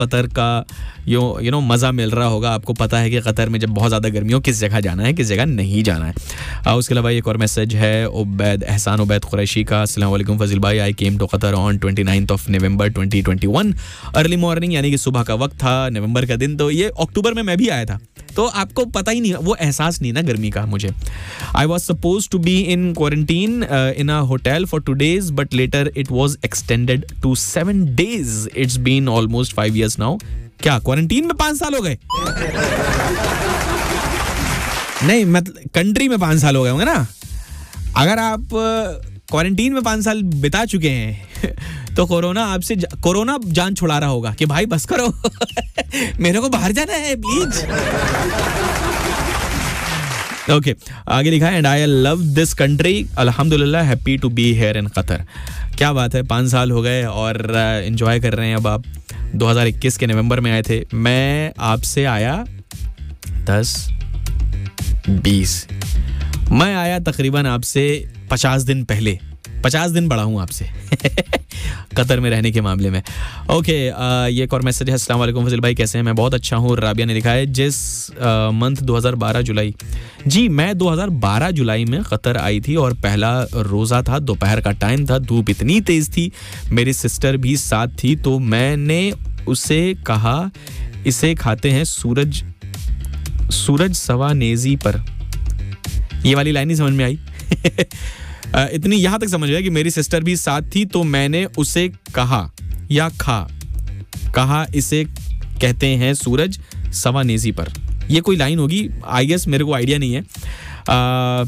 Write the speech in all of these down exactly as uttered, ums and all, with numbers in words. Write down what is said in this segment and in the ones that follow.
Qatar का यो you know मज़ा मिल रहा होगा। आपको पता है कि कतर में जब बहुत ज़्यादा गर्मी हो किस जगह जाना है, किस जगह नहीं जाना है। आ, उसके अलावा एक और मैसेज है उबैद एहसान उबैद कुरैशी का। अस्सलाम वालेकुम फजील भाई, आई came to Qatar on twenty ninth of November twenty twenty one. Early morning यानी कि सुबह का वक्त था, नवंबर का दिन। तो ये अक्टूबर में मैं भी आया था, तो आपको पता ही नहीं, वो एहसास नहीं ना गर्मी का मुझे। I was suppose to be in quarantine in a hotel for two days but later it was extended to seven days. It's been almost five years now. क्या क्वारंटीन में पांच साल हो गए? नहीं, मतलब कंट्री में पांच साल हो गए होंगे ना। अगर आप क्वारंटीन में पांच साल बिता चुके हैं तो कोरोना आपसे कोरोना जान छुड़ा रहा होगा कि भाई बस करो मेरे को बाहर जाना है प्लीज। ओके, आगे लिखा है and I love this country, अल्हम्दुलिल्लाह happy to be here in Qatar. क्या बात है, पाँच साल हो गए और एंजॉय कर रहे हैं। अब आप दो हज़ार इक्कीस के नवंबर में आए थे, मैं आपसे आया दस बीस, मैं आया तकरीबन आपसे पचास दिन पहले, पचास दिन बड़ा हूँ आपसे कतर में रहने के मामले में। ओके, ये एक और मैसेज है। अस्सलाम वालेकुम फजील भाई, कैसे हैं? मैं बहुत अच्छा हूँ। राबिया ने लिखा है जिस मंथ दो हज़ार बारह जुलाई, जी मैं दो हज़ार बारह जुलाई में कतर आई थी और पहला रोज़ा था, दोपहर का टाइम था, धूप इतनी तेज़ थी, मेरी सिस्टर भी साथ थी, तो मैंने उसे कहा इसे खाते हैं सूरज सूरज सवा नेजी पर। ये वाली लाइन ही समझ में आई इतनी यहाँ तक समझ गया कि मेरी सिस्टर भी साथ थी, तो मैंने उसे कहा या खा कहा इसे कहते हैं सूरज सवा नेजी पर। ये कोई लाइन होगी, आई गेस, मेरे को आइडिया नहीं है। आ,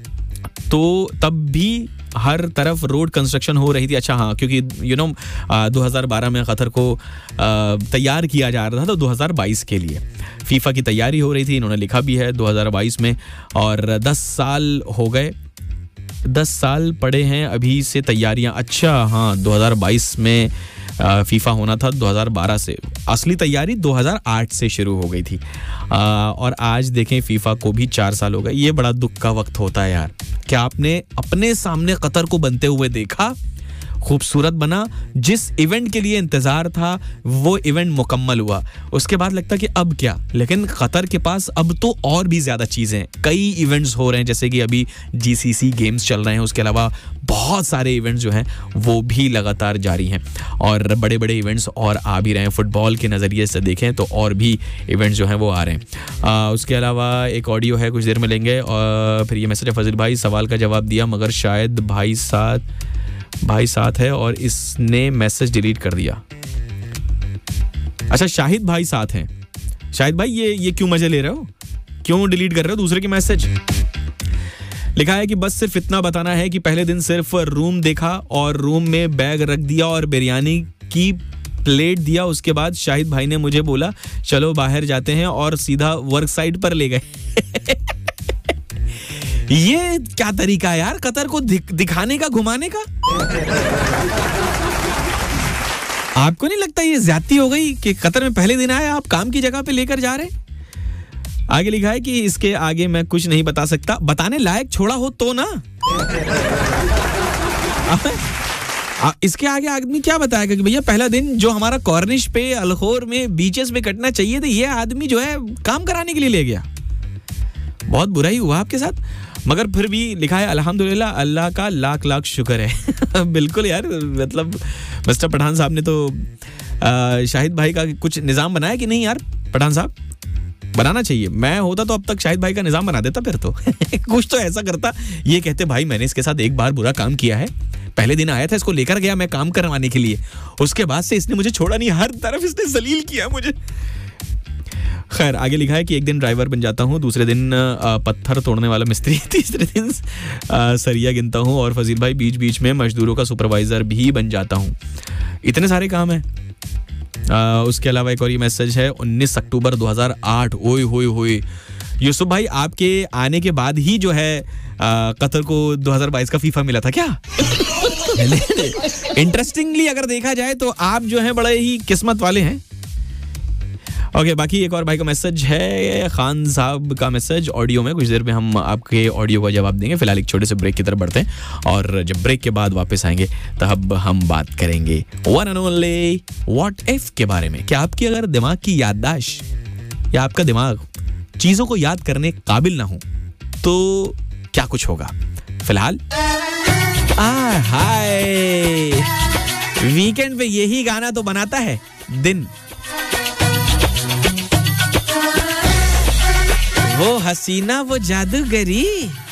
तो तब भी हर तरफ रोड कंस्ट्रक्शन हो रही थी। अच्छा हाँ, क्योंकि यू नो दो हज़ार बारह में कतर को तैयार किया जा रहा था, तो दो हज़ार बाईस के लिए फीफा की तैयारी हो रही थी। इन्होंने लिखा भी है दो हज़ार बाईस में, और दस साल हो गए, दस साल पड़े हैं अभी से तैयारियां। अच्छा हाँ, दो हज़ार बाईस में आ, फीफा होना था, दो हज़ार बारह से असली तैयारी दो हज़ार आठ से शुरू हो गई थी। आ, और आज देखें फीफा को भी चार साल हो गए। ये बड़ा दुख का वक्त होता है यार। क्या आपने अपने सामने कतर को बनते हुए देखा? खूबसूरत बना, जिस इवेंट के लिए इंतजार था वो इवेंट मुकम्मल हुआ, उसके बाद लगता कि अब क्या। लेकिन कतर के पास अब तो और भी ज्यादा चीजें, कई इवेंट्स हो रहे हैं, जैसे कि अभी जीसीसी गेम्स चल रहे हैं, उसके अलावा बहुत सारे इवेंट्स जो हैं वो भी लगातार जारी हैं और बड़े बड़े इवेंट्स और आ भी रहे हैं। फुटबॉल के नज़रिए से देखें तो और भी इवेंट्स जो हैं वो आ रहे हैं। आ, उसके अलावा एक ऑडियो है, कुछ देर में लेंगे। और फिर ये मैसेज है, फजील भाई सवाल का जवाब दिया मगर शायद भाई साथ भाई साथ है और इसने मैसेज डिलीट कर दिया। अच्छा, शाहिद भाई साथ हैं। शाहिद भाई ये ये क्यों मजे ले रहे हो, क्यों डिलीट कर रहे हो दूसरे के मैसेज? लिखा है कि बस सिर्फ इतना बताना है कि पहले दिन सिर्फ रूम देखा और रूम में बैग रख दिया और बिरयानी की प्लेट दिया। उसके बाद शाहिद भाई ने मुझे बोला चलो बाहर जाते हैं और सीधा वर्क साइट पर ले गए। ये क्या तरीका है यार कतर को दिख, दिखाने का, घुमाने का? आपको नहीं लगता ये ज्यादती हो गई कि कतर में पहले दिन आए आप काम की जगह पे लेकर जा रहे? आगे लिखा है कि इसके आगे मैं कुछ नहीं बता सकता, बताने लायक छोड़ा हो तो ना। आ, इसके आगे आदमी क्या बताएगा कि भैया पहला दिन जो हमारा कॉर्निश पे, अलखोर में, बीचेस पे कटना चाहिए था, ये आदमी जो है काम कराने के लिए ले गया। बहुत बुरा ही हुआ आपके साथ। मगर फिर भी लिखा है अल्हम्दुलिल्लाह, अल्लाह का लाख लाख शुक्र है। बिल्कुल यार, मतलब मिस्टर पठान साहब ने तो आ, शाहिद भाई का कुछ निज़ाम बनाया कि नहीं यार? पठान साहब बनाना चाहिए। मैं होता तो अब तक शाहिद भाई का निज़ाम बना देता फिर तो। कुछ तो ऐसा करता, ये कहते भाई मैंने इसके साथ एक बार बुरा काम किया है, पहले दिन आया था, इसको लेकर गया मैं काम करवाने के लिए, उसके बाद से इसने मुझे छोड़ा नहीं, हर तरफ इसने जलील किया मुझे। खैर, आगे लिखा है कि एक दिन ड्राइवर बन जाता हूँ, दूसरे दिन आ, पत्थर तोड़ने वाला मिस्त्री, तीसरे दिन आ, सरिया गिनता हूँ और फजील भाई बीच बीच में मजदूरों का सुपरवाइजर भी बन जाता हूँ। इतने सारे काम हैं। आ, उसके अलावा एक और ये मैसेज है, उन्नीस अक्टूबर दो हज़ार आठ। ओए होए होए यूसुफ भाई, आपके आने के बाद ही जो है आ, कतर को दो हज़ार बाईस का फीफा मिला था क्या? इंटरेस्टिंगली अगर देखा जाए तो आप जो है बड़े ही किस्मत वाले हैं। ओके, बाकी एक और भाई का मैसेज है, खान साहब का मैसेज ऑडियो में। कुछ देर में हम आपके ऑडियो का जवाब देंगे। फिलहाल एक छोटे से ब्रेक की तरफ बढ़ते हैं और जब ब्रेक के बाद वापस आएंगे तब हम बात करेंगे one and only what if के बारे में। क्या आपकी अगर दिमाग की याददाश्त या आपका दिमाग चीजों को याद करने काबिल ना हो तो क्या कुछ होगा? फिलहाल हाय, वीकेंड पे यही गाना तो बनाता है दिन। वो हसीना वो जादूगरी।